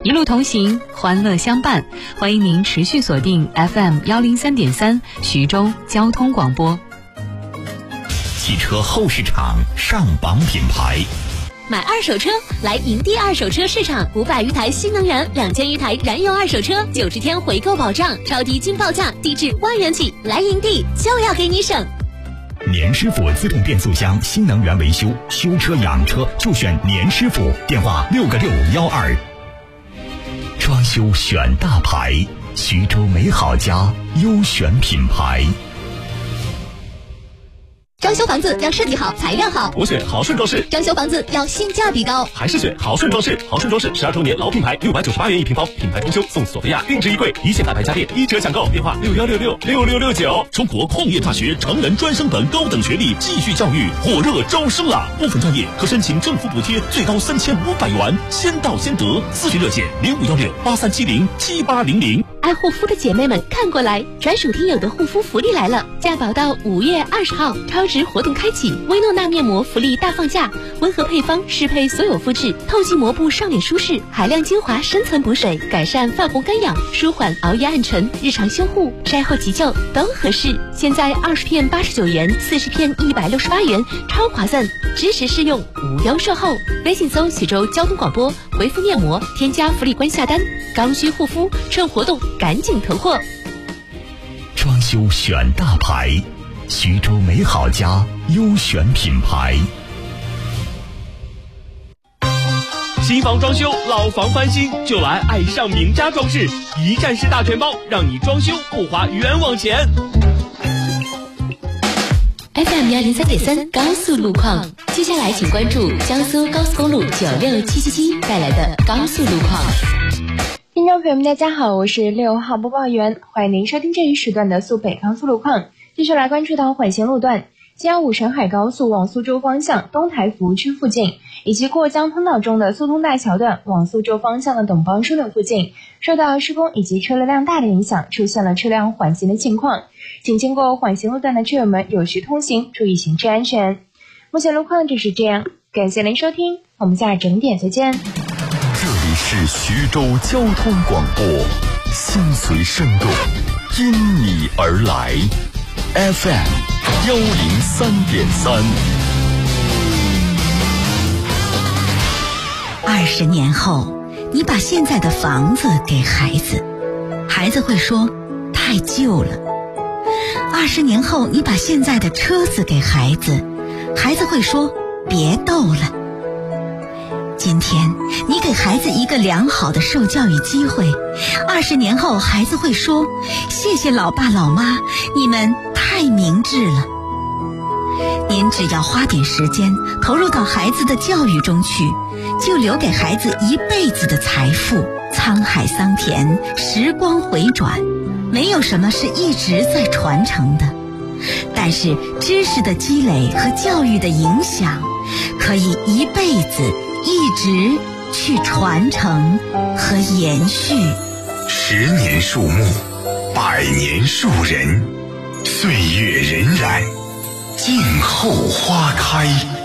一路同行，欢乐相伴。欢迎您持续锁定 FM103.3徐州交通广播。 汽车后市场上榜品牌。 买二手车来营地二手车市场，500余台新能源，2000余台燃油二手车，90天回购保障，超低均报价，低至万元起。来营地就要给你省。 年师傅自动变速箱新能源维修，修车养车就选年师傅，电话6个612。装修选大牌，徐州美好家优选品牌。 装修房子要设计好，材料好。 我选豪顺装饰。 装修房子要性价比高， 还是选豪顺装饰。豪顺装饰12周年老品牌，698元一平方，品牌装修送索菲亚定制衣柜，一线大牌家电1折抢购，电话61666669。 中国矿业大学成人专升本高等学历继续教育火热招生了，部分专业可申请政府补贴，最高3500元，先到先得。咨询热线051683707800。 爱护肤的姐妹们看过来，专属听友的护肤福利来了！价保到5月20号，超值活动开启，薇诺娜面膜福利大放价，温和配方适配所有肤质，透气膜布上脸舒适，海量精华深层补水，改善泛红干痒，舒缓熬夜暗沉，日常修护、晒后急救都合适。现在20片89元，40片168元，超划算！支持试用，无忧售后。微信搜徐州交通广播，回复面膜，添加福利官下单。刚需护肤，趁活动赶紧囤货。 装修选大牌，徐州美好家优选品牌。 新房装修，老房翻新，就来爱上名家装饰，一站式大全包，让你装修不花冤枉钱。 FM103.3高速路况，接下来请关注江苏高速公路96777带来的高速路况。 听众朋友们大家好，我是6号播报员，欢迎您收听这一时段的苏北高速路况。继续来关注到缓行路段，715沈海高速往苏州方向东台服务区附近，以及过江通道中的苏通大桥段往苏州方向的董邦枢纽附近，受到施工以及车流量大的影响，出现了车辆缓行的情况，请经过缓行路段的车友们有序通行，注意行车安全。目前路况就是这样，感谢您收听，我们下整点再见。 这里是徐州交通广播，心随声动，因你而来。FM103.3。 20年后，你把现在的房子给孩子，孩子会说太旧了。20年后，你把现在的车子给孩子，孩子会说别逗了。今天你给孩子一个良好的受教育机会，20年后孩子会说谢谢老爸老妈，你们太明智了。您只要花点时间投入到孩子的教育中去，就留给孩子一辈子的财富。沧海桑田，时光回转，没有什么是一直在传承的，但是知识的积累和教育的影响可以一辈子一直去传承和延续。 10年树木，100年树人，岁月荏苒，静候花开。